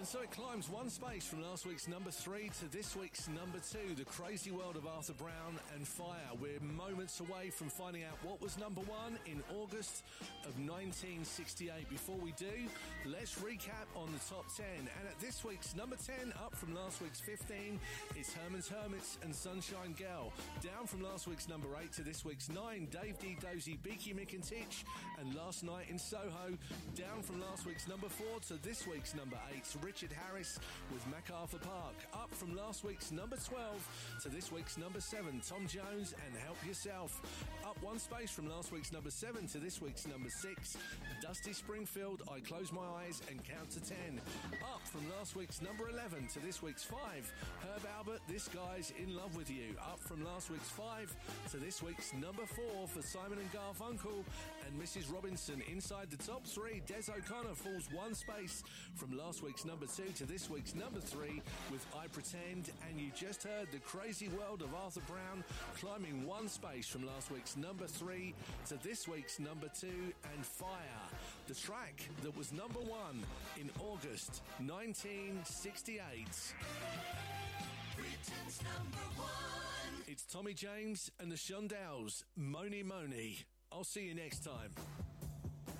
So it climbs one space from last week's number 3 to this week's number 2, The Crazy World of Arthur Brown and Fire. We're moments away from finding out what was number 1 in August of 1968. Before we do, let's recap on the top 10. And at this week's number 10, up from last week's 15, it's Herman's Hermits and Sunshine Girl. Down from last week's number 8 to this week's 9, Dave D. Dozy, Beaky Mick and Titch and Last Night in Soho. Down from last week's number 4 to this week's number 8, Richard Harris with MacArthur Park. Up from last week's number 12 to this week's number 7, Tom Jones and Help Yourself. Up one space from last week's number 7 to this week's number 6, Dusty Springfield, I Close My Eyes and Count to 10. Up from last week's number 11 to this week's 5, Herb Albert, This Guy's in Love with You. Up from last week's 5 to this week's number 4 for Simon and Garfunkel and Mrs. Robinson. Inside the top 3, Des O'Connor falls one space from last week's number 2 to this week's number 3 with I Pretend. And you just heard The Crazy World of Arthur Brown climbing one space from last week's number 3 to this week's number 2 and Fire, the track that was number 1 in August 1968. Britain's number 1. It's Tommy James and the Shondells, Mony Mony. I'll see you next time.